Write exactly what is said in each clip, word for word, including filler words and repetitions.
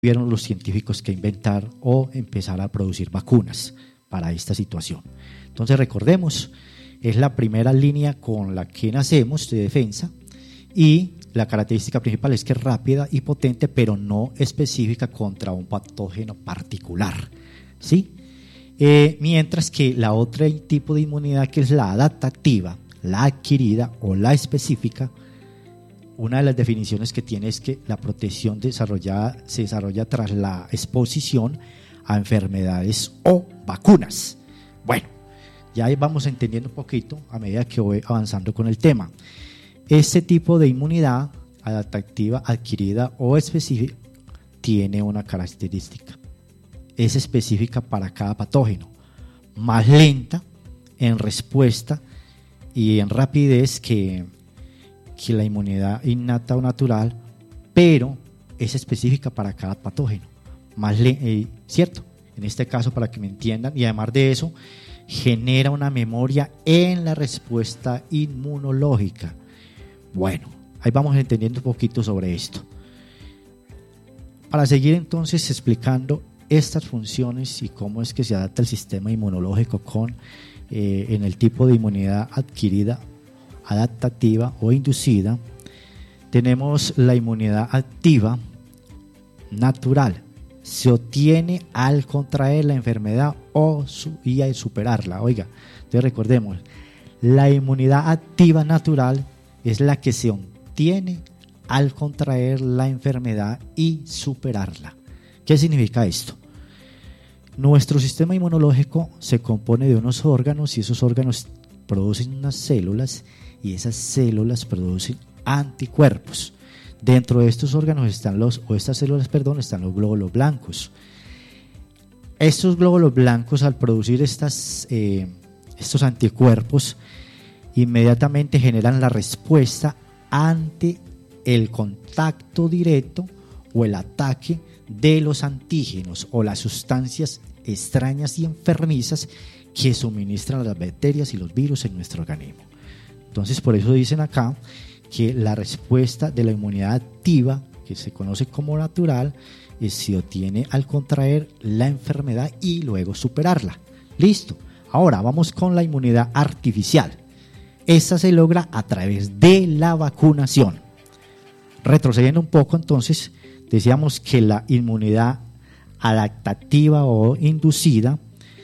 tuvieron los científicos que inventar o empezar a producir vacunas para esta situación. Entonces recordemos, es la primera línea con la que nacemos de defensa y la característica principal es que es rápida y potente, pero no específica contra un patógeno particular, ¿sí? Eh, mientras que la otra tipo de inmunidad, que es la adaptativa, la adquirida o la específica, una de las definiciones que tiene es que la protección desarrollada se desarrolla tras la exposición a enfermedades o vacunas. Bueno, ya vamos entendiendo un poquito a medida que voy avanzando con el tema. Este tipo de inmunidad adaptativa, adquirida o específica tiene una característica. Es específica para cada patógeno, más lenta en respuesta y en rapidez que que la inmunidad innata o natural, pero es específica para cada patógeno, más le, eh, ¿cierto? En este caso, para que me entiendan, y además de eso, genera una memoria en la respuesta inmunológica. Bueno, ahí vamos entendiendo un poquito sobre esto. Para seguir entonces explicando estas funciones y cómo es que se adapta el sistema inmunológico con, eh, en el tipo de inmunidad adquirida, adaptativa o inducida, tenemos la inmunidad activa natural. Se obtiene al contraer la enfermedad o su, y al superarla. Oiga, entonces recordemos, la inmunidad activa natural es la que se obtiene al contraer la enfermedad y superarla. ¿Qué significa esto? Nuestro sistema inmunológico se compone de unos órganos y esos órganos producen unas células y esas células producen anticuerpos. Dentro de estos órganos están los, o estas células, perdón, están los glóbulos blancos. Estos glóbulos blancos, al producir estas, eh, estos anticuerpos, inmediatamente generan la respuesta ante el contacto directo o el ataque de los antígenos o las sustancias extrañas y enfermizas que suministran las bacterias y los virus en nuestro organismo. Entonces, por eso dicen acá que la respuesta de la inmunidad activa, que se conoce como natural, se obtiene al contraer la enfermedad y luego superarla. Listo. Ahora vamos con la inmunidad artificial. Esta se logra a través de la vacunación. Retrocediendo un poco, entonces, decíamos que la inmunidad adaptativa o inducida,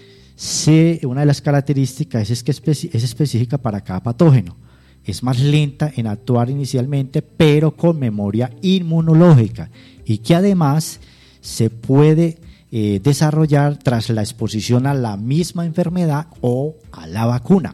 Se, una de las características es que es específica para cada patógeno. Es más lenta en actuar inicialmente, pero con memoria inmunológica y que además se puede eh, desarrollar tras la exposición a la misma enfermedad o a la vacuna.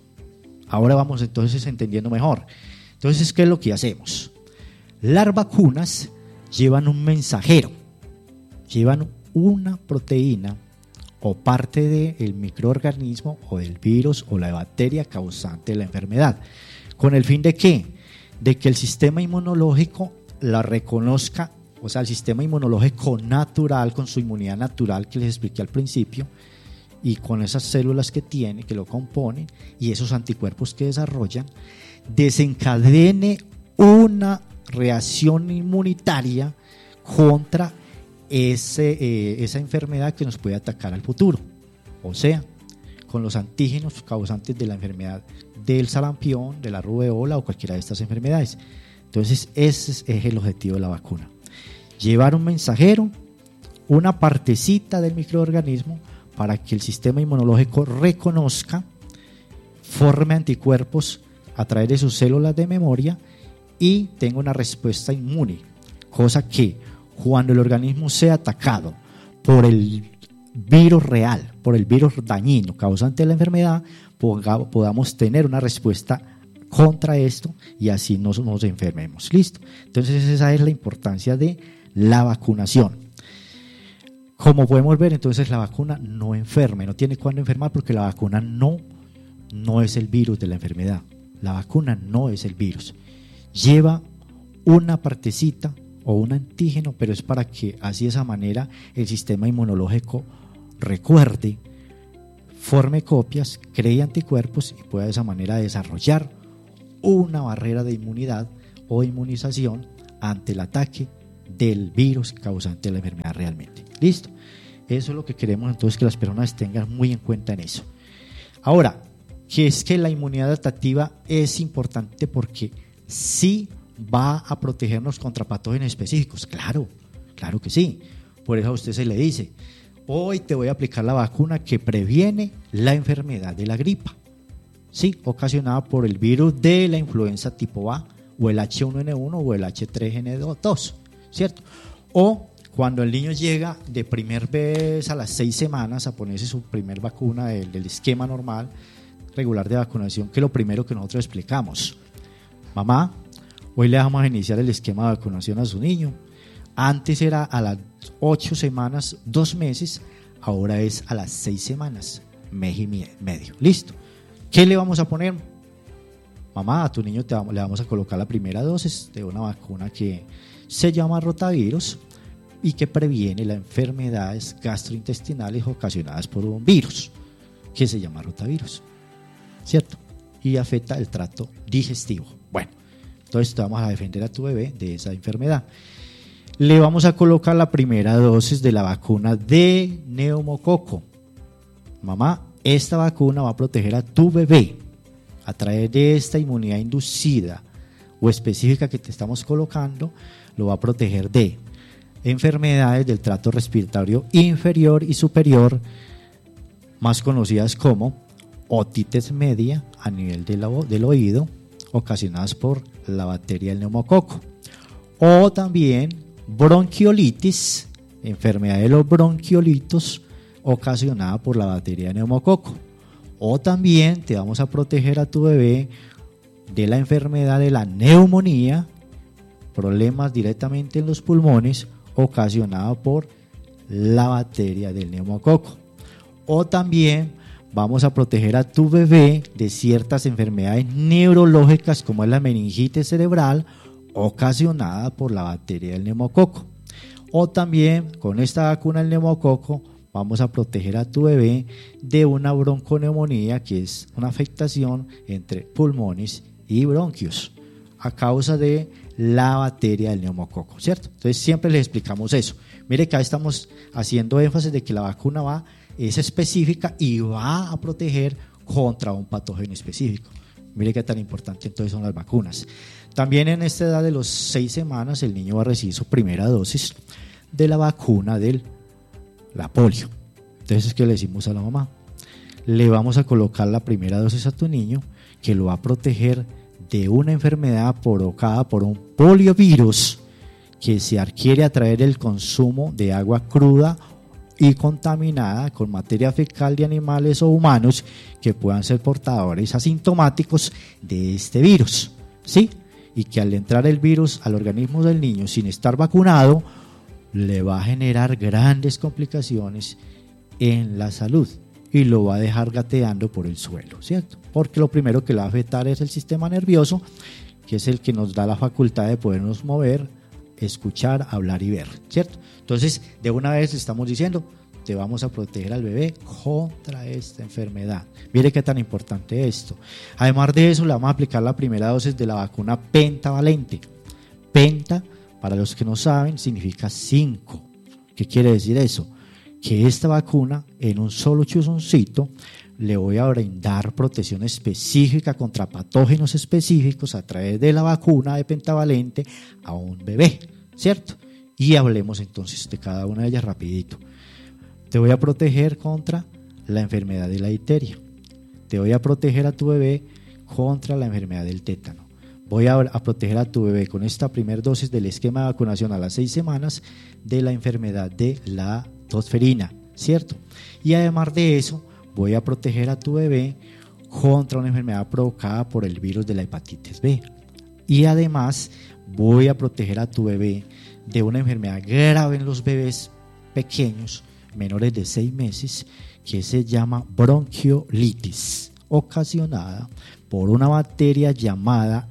Ahora vamos entonces entendiendo mejor. Entonces, ¿qué es lo que hacemos? Las vacunas llevan un mensajero, llevan una proteína o parte del microorganismo o del virus o la bacteria causante de la enfermedad. ¿Con el fin de qué? De que el sistema inmunológico la reconozca, o sea, el sistema inmunológico natural, con su inmunidad natural que les expliqué al principio, y con esas células que tiene, que lo componen, y esos anticuerpos que desarrollan, desencadene una reacción inmunitaria contra Ese, eh, esa enfermedad que nos puede atacar al futuro, o sea, con los antígenos causantes de la enfermedad del sarampión, de la rubeola o cualquiera de estas enfermedades. Entonces ese es el objetivo de la vacuna, llevar un mensajero, una partecita del microorganismo para que el sistema inmunológico reconozca, forme anticuerpos a través de sus células de memoria y tenga una respuesta inmune, cosa que cuando el organismo sea atacado por el virus real, por el virus dañino causante de la enfermedad, podamos tener una respuesta contra esto y así no nos enfermemos. Listo. Entonces esa es la importancia de la vacunación. Como podemos ver, entonces la vacuna no enferma, no tiene cuándo enfermar porque la vacuna no, no es el virus de la enfermedad. La vacuna no es el virus. Lleva una partecita o un antígeno, pero es para que así de esa manera el sistema inmunológico recuerde, forme copias, cree anticuerpos y pueda de esa manera desarrollar una barrera de inmunidad o inmunización ante el ataque del virus causante de la enfermedad realmente. ¿Listo? Eso es lo que queremos entonces que las personas tengan muy en cuenta en eso. Ahora, que es que la inmunidad adaptativa es importante porque sí va a protegernos contra patógenos específicos. Claro, claro que sí. Por eso a usted se le dice, hoy te voy a aplicar la vacuna que previene la enfermedad de la gripa, sí, ocasionada por el virus de la influenza tipo A, o el H uno N uno o el H tres N dos, ¿cierto? O cuando el niño llega de primer vez a las seis semanas a ponerse su primer vacuna del, del esquema normal, regular de vacunación, que es lo primero que nosotros explicamos. Mamá, hoy le vamos a iniciar el esquema de vacunación a su niño. Antes era a las ocho semanas, dos meses, ahora es a las seis semanas, mes y medio. Listo. ¿Qué le vamos a poner? Mamá, a tu niño te vamos, le vamos a colocar la primera dosis de una vacuna que se llama rotavirus y que previene las enfermedades gastrointestinales ocasionadas por un virus que se llama rotavirus, ¿cierto? Y afecta el tracto digestivo. Bueno, entonces te vamos a defender a tu bebé de esa enfermedad. Le vamos a colocar la primera dosis de la vacuna de neumococo. Mamá, esta vacuna va a proteger a tu bebé a través de esta inmunidad inducida o específica que te estamos colocando, lo va a proteger de enfermedades del tracto respiratorio inferior y superior, más conocidas como otitis media a nivel del, del oído, ocasionadas por la bacteria del neumococo, o también bronquiolitis, enfermedad de los bronquiolitos ocasionada por la bacteria de neumococo. O también te vamos a proteger a tu bebé de la enfermedad de la neumonía, problemas directamente en los pulmones ocasionada por la bacteria del neumococo. O también vamos a proteger a tu bebé de ciertas enfermedades neurológicas como es la meningitis cerebral ocasionada por la bacteria del neumococo. O también con esta vacuna del neumococo vamos a proteger a tu bebé de una bronconeumonía, que es una afectación entre pulmones y bronquios a causa de la bacteria del neumococo, ¿cierto? Entonces siempre les explicamos eso. Mire que acá estamos haciendo énfasis de que la vacuna va, es específica y va a proteger contra un patógeno específico. Mire qué tan importante entonces son las vacunas. También en esta edad de los seis semanas el niño va a recibir su primera dosis de la vacuna del la polio. Entonces es que le decimos a la mamá, le vamos a colocar la primera dosis a tu niño que lo va a proteger de una enfermedad provocada por un poliovirus que se adquiere a través del consumo de agua cruda y contaminada con materia fecal de animales o humanos que puedan ser portadores asintomáticos de este virus, ¿sí? Y que al entrar el virus al organismo del niño sin estar vacunado le va a generar grandes complicaciones en la salud y lo va a dejar gateando por el suelo, ¿cierto? Porque lo primero que le va a afectar es el sistema nervioso, que es el que nos da la facultad de podernos mover, escuchar, hablar y ver, ¿cierto? Entonces, de una vez le estamos diciendo, te vamos a proteger al bebé contra esta enfermedad. Mire qué tan importante esto. Además de eso, le vamos a aplicar la primera dosis de la vacuna pentavalente. Penta, para los que no saben, significa cinco. ¿Qué quiere decir eso? Que esta vacuna, en un solo chuzoncito, le voy a brindar protección específica contra patógenos específicos a través de la vacuna de pentavalente a un bebé, ¿cierto? Y hablemos entonces de cada una de ellas rapidito. Te voy a proteger contra la enfermedad de la difteria. Te voy a proteger a tu bebé contra la enfermedad del tétano. Voy a, a proteger a tu bebé con esta primera dosis del esquema de vacunación a las seis semanas de la enfermedad de la tosferina, ¿cierto? Y además de eso, voy a proteger a tu bebé contra una enfermedad provocada por el virus de la hepatitis B. Y además, voy a proteger a tu bebé de una enfermedad grave en los bebés pequeños, menores de seis meses, que se llama bronquiolitis, ocasionada por una bacteria llamada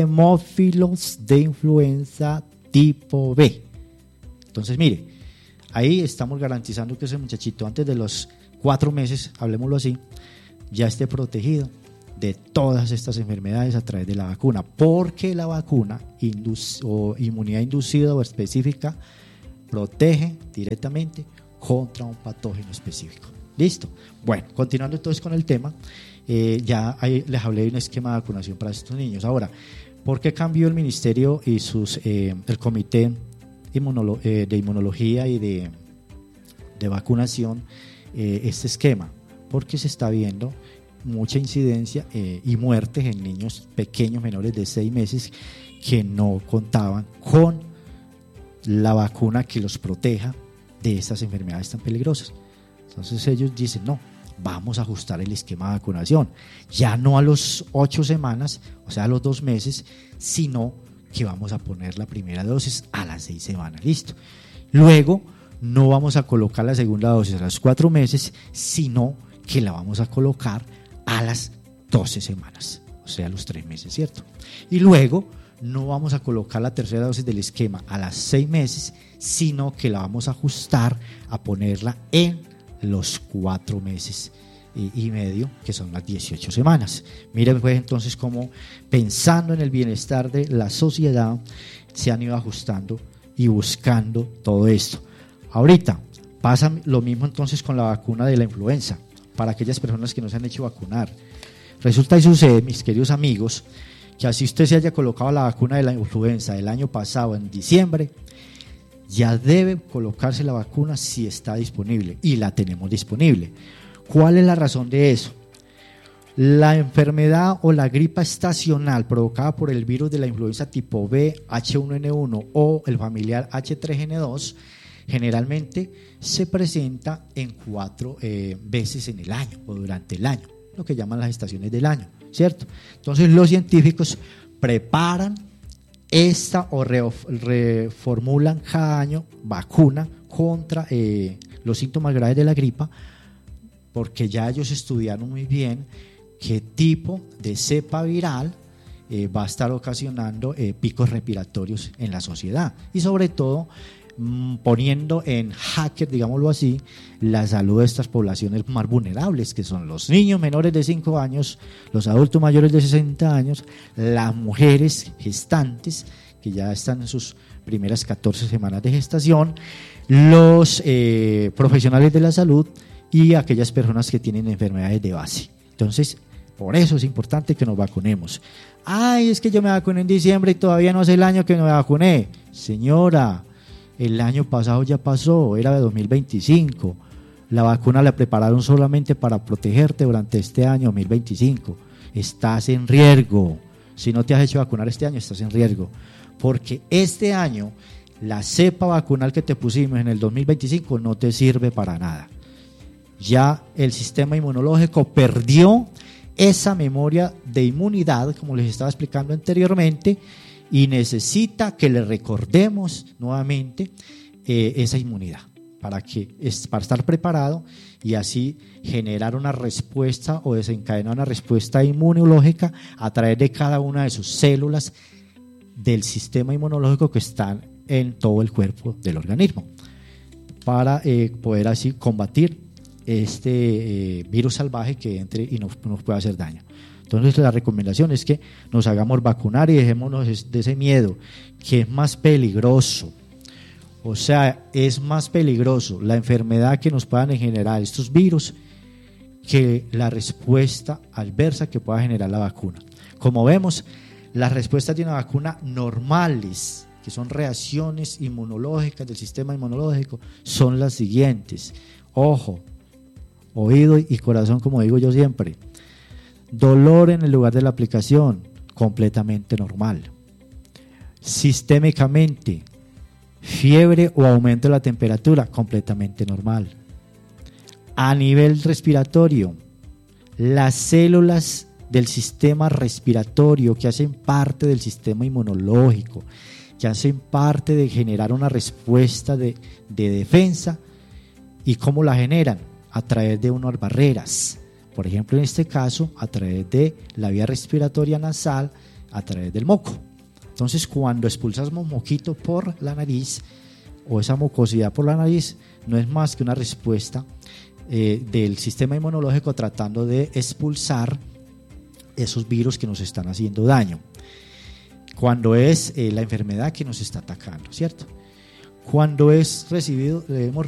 Haemophilus de influenza tipo B. Entonces, mire, ahí estamos garantizando que ese muchachito antes de los cuatro meses, hablemoslo así, ya esté protegido de todas estas enfermedades a través de la vacuna, porque la vacuna induc- o inmunidad inducida o específica protege directamente contra un patógeno específico. ¿Listo? Bueno, continuando entonces con el tema, eh, ya hay, les hablé de un esquema de vacunación para estos niños. Ahora, ¿por qué cambió el ministerio y sus eh, el comité inmunolo- eh, de inmunología y de, de vacunación eh, este esquema? Porque se está viendo mucha incidencia eh, y muertes en niños pequeños menores de seis meses que no contaban con la vacuna que los proteja de estas enfermedades tan peligrosas. Entonces ellos dicen, no, vamos a ajustar el esquema de vacunación, ya no a los ocho semanas, o sea a los dos meses, sino que vamos a poner la primera dosis a las seis semanas, listo. Luego no vamos a colocar la segunda dosis a los cuatro meses, sino que la vamos a colocar a las doce semanas, o sea a los tres meses, ¿cierto? Y luego no vamos a colocar la tercera dosis del esquema a las seis meses, sino que la vamos a ajustar a ponerla en los cuatro meses y, y medio, que son las dieciocho semanas. Miren pues entonces cómo, pensando en el bienestar de la sociedad, se han ido ajustando y buscando todo esto. Ahorita pasa lo mismo entonces con la vacuna de la influenza, para aquellas personas que no se han hecho vacunar. Resulta y sucede, mis queridos amigos, que así usted se haya colocado la vacuna de la influenza el año pasado en diciembre, ya debe colocarse la vacuna si está disponible, y la tenemos disponible. ¿Cuál es la razón de eso? La enfermedad o la gripa estacional provocada por el virus de la influenza tipo B, H uno N uno o el familiar H tres N dos generalmente se presenta en cuatro eh, veces en el año o durante el año, lo que llaman las estaciones del año, ¿cierto? Entonces los científicos preparan esta o reformulan cada año vacuna contra eh, los síntomas graves de la gripa, porque ya ellos estudiaron muy bien qué tipo de cepa viral eh, va a estar ocasionando eh, picos respiratorios en la sociedad y sobre todo mmm, poniendo en jaque, digámoslo así, la salud de estas poblaciones más vulnerables, que son los niños menores de cinco años, los adultos mayores de sesenta años, las mujeres gestantes que ya están en sus primeras catorce semanas de gestación, los eh, profesionales de la salud y aquellas personas que tienen enfermedades de base. Entonces, por eso es importante que nos vacunemos. Ay, es que yo me vacuné en diciembre y todavía no hace el año que me vacuné. Señora, el año pasado ya pasó, era de dos mil veinticinco. La vacuna la prepararon solamente para protegerte durante este año dos mil veinticinco. Estás en riesgo. Si no te has hecho vacunar este año, estás en riesgo. Porque este año la cepa vacunal que te pusimos en el dos mil veinticinco no te sirve para nada. Ya el sistema inmunológico perdió esa memoria de inmunidad, como les estaba explicando anteriormente, y necesita que le recordemos nuevamente eh, esa inmunidad para, que, es, para estar preparado y así generar una respuesta o desencadenar una respuesta inmunológica a través de cada una de sus células del sistema inmunológico que están en todo el cuerpo del organismo, para eh, poder así combatir este eh, virus salvaje que entre y nos, nos puede hacer daño. Entonces la recomendación es que nos hagamos vacunar y dejémonos de ese miedo, que es más peligroso. O sea, es más peligroso la enfermedad que nos puedan generar estos virus que la respuesta adversa que pueda generar la vacuna. Como vemos, las respuestas de una vacuna normales, que son reacciones inmunológicas del sistema inmunológico, son las siguientes. Ojo, oído y corazón, como digo yo siempre. Dolor en el lugar de la aplicación, completamente normal. Sistémicamente, fiebre o aumento de la temperatura, completamente normal. A nivel respiratorio, las células del sistema respiratorio que hacen parte del sistema inmunológico, que hacen parte de generar una respuesta de, de defensa, ¿y cómo la generan? A través de unas barreras. Por ejemplo, en este caso, a través de la vía respiratoria nasal, a través del moco. Entonces, cuando expulsamos moquito por la nariz o esa mucosidad por la nariz, no es más que una respuesta eh, del sistema inmunológico tratando de expulsar esos virus que nos están haciendo daño. Cuando es eh, la enfermedad que nos está atacando, ¿cierto? Cuando es recibido, hemos